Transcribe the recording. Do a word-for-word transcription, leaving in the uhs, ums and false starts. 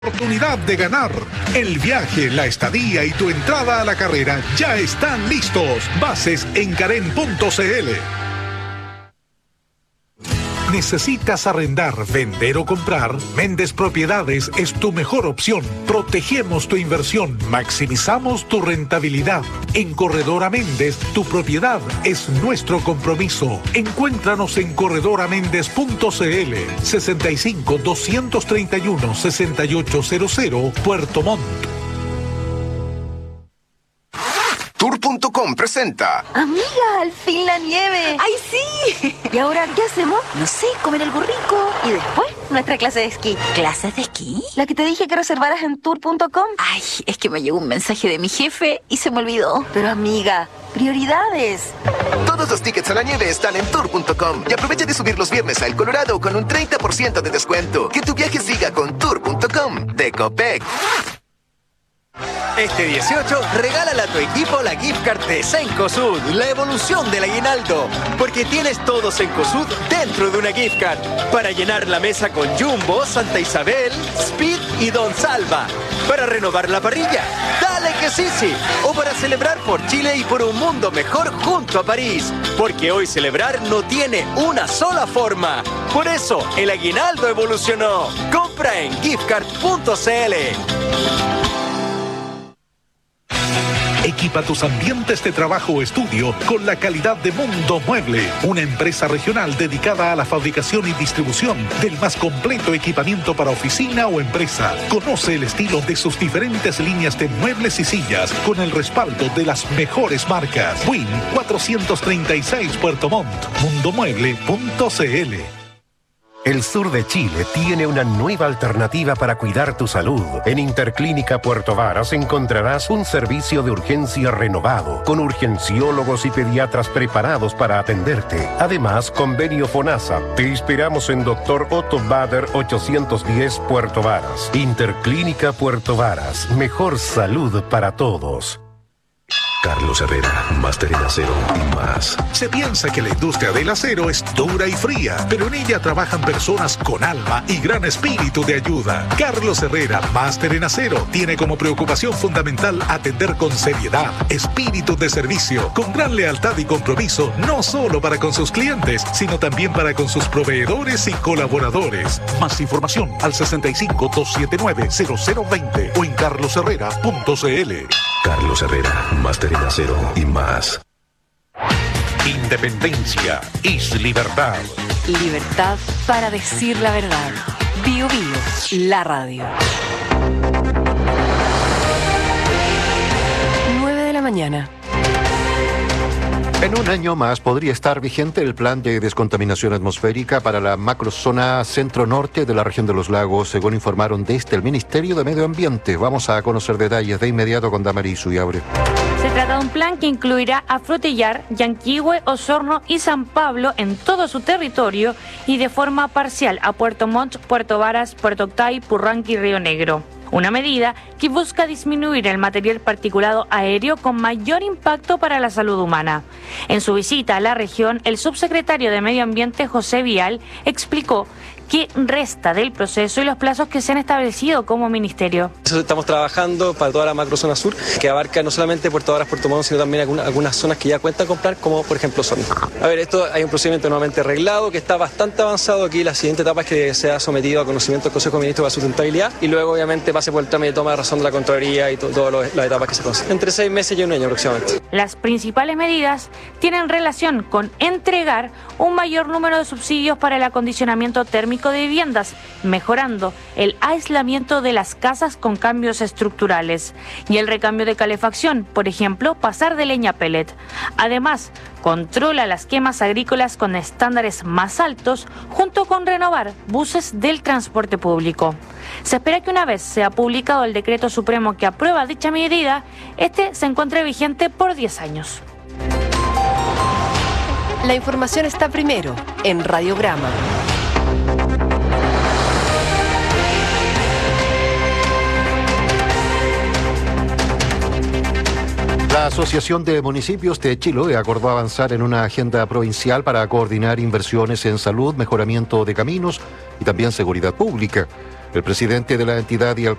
Oportunidad de ganar. El viaje, la estadía y tu entrada a la carrera ya están listos. Bases en Carén punto cl. ¿Necesitas arrendar, vender o comprar? Méndez Propiedades es tu mejor opción. Protegemos tu inversión, maximizamos tu rentabilidad. En Corredora Méndez, tu propiedad es nuestro compromiso. Encuéntranos en corredora méndez punto cl, sesenta y cinco, doscientos treinta y uno, sesenta y ocho cero cero, Puerto Montt. Tour punto com presenta. Amiga, al fin la nieve. ¡Ay, sí! ¿Y ahora qué hacemos? No sé, comer algo rico. Y después, nuestra clase de esquí. ¿Clases de esquí? La que te dije que reservaras en tour punto com. Ay, es que me llegó un mensaje de mi jefe y se me olvidó. Pero amiga, prioridades. Todos los tickets a la nieve están en tour punto com. Y aprovecha de subir los viernes a El Colorado con un treinta por ciento de descuento. Que tu viaje siga con tour punto com de Copec. Este dieciocho, regálale a tu equipo la gift card de Cencosud, la evolución del aguinaldo. Porque tienes todo Cencosud dentro de una gift card. Para llenar la mesa con Jumbo, Santa Isabel, Speed y Don Salva. Para renovar la parrilla, dale que sí, sí. O para celebrar por Chile y por un mundo mejor junto a París. Porque hoy celebrar no tiene una sola forma. Por eso, el aguinaldo evolucionó. Compra en gift card punto cl. Equipa tus ambientes de trabajo o estudio con la calidad de Mundo Mueble, una empresa regional dedicada a la fabricación y distribución del más completo equipamiento para oficina o empresa. Conoce el estilo de sus diferentes líneas de muebles y sillas con el respaldo de las mejores marcas. Win cuatrocientos treinta y seis Puerto Montt, mundo mueble punto cl. El sur de Chile tiene una nueva alternativa para cuidar tu salud. En Interclínica Puerto Varas encontrarás un servicio de urgencia renovado, con urgenciólogos y pediatras preparados para atenderte. Además, convenio FONASA. Te esperamos en Doctor Otto Bader ochocientos diez Puerto Varas. Interclínica Puerto Varas. Mejor salud para todos. Carlos Herrera, máster en acero y más. Se piensa que la industria del acero es dura y fría, pero en ella trabajan personas con alma y gran espíritu de ayuda. Carlos Herrera, máster en acero, tiene como preocupación fundamental atender con seriedad, espíritu de servicio, con gran lealtad y compromiso, no solo para con sus clientes, sino también para con sus proveedores y colaboradores. Más información al sesenta y cinco, doscientos setenta y nueve, cero cero veinte o en carlos herrera punto cl. Carlos Herrera, máster en acero y más. Independencia es libertad. Libertad para decir la verdad. Bio Bio, la radio. nueve de la mañana. En un año más podría estar vigente el plan de descontaminación atmosférica para la macrozona centro-norte de la región de los lagos, según informaron desde el Ministerio de Medio Ambiente. Vamos a conocer detalles de inmediato con Damaris Suyabre. Se trata de un plan que incluirá a Frutillar, Yanquihue, Osorno y San Pablo en todo su territorio y de forma parcial a Puerto Montt, Puerto Varas, Puerto Octay, Purranque y Río Negro. Una medida que busca disminuir el material particulado aéreo con mayor impacto para la salud humana. En su visita a la región, el subsecretario de Medio Ambiente, José Vial, explicó qué resta del proceso y los plazos que se han establecido como ministerio. Estamos trabajando para toda la macrozona sur, que abarca no solamente Puerto Varas, Puerto Montt, sino también algunas, algunas zonas que ya cuentan con plan, como por ejemplo Osorno. A ver, esto hay un procedimiento nuevamente arreglado que está bastante avanzado aquí. La siguiente etapa es que sea sometido a conocimiento del Consejo de Ministros de la Sustentabilidad y luego obviamente pase por el trámite de toma de razón de la Contraloría y to todas las etapas que se conocen. Entre seis meses y un año aproximadamente. Las principales medidas tienen relación con entregar un mayor número de subsidios para el acondicionamiento térmico de viviendas, mejorando el aislamiento de las casas con cambios estructurales y el recambio de calefacción, por ejemplo, pasar de leña a pellet. Además, controla las quemas agrícolas con estándares más altos, junto con renovar buses del transporte público. Se espera que una vez sea publicado el decreto supremo que aprueba dicha medida, este se encuentre vigente por diez años. La información está primero en Radiograma. La Asociación de Municipios de Chiloé acordó avanzar en una agenda provincial para coordinar inversiones en salud, mejoramiento de caminos y también seguridad pública. El presidente de la entidad y